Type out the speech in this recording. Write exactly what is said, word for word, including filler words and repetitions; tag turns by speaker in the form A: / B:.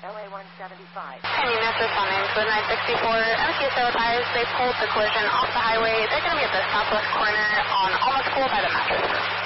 A: L A one seventy-five.
B: Hey, Nest responding to the nine sixty-four. M Q so advised they pulled the collision off the highway. They're going to be at the southwest corner on Almost Cool by the mattress.